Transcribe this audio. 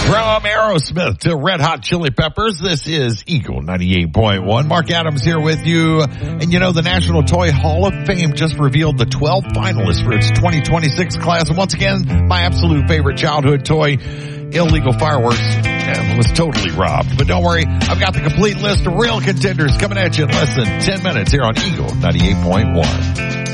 From Aerosmith to Red Hot Chili Peppers, this is Eagle 98.1. Mark Adams here with you. And you know, the National Toy Hall of Fame just revealed the 12 finalists for its 2026 class. And once again, my absolute favorite childhood toy, illegal fireworks, was totally robbed. But don't worry, I've got the complete list of real contenders coming at you in less than 10 minutes here on Eagle 98.1.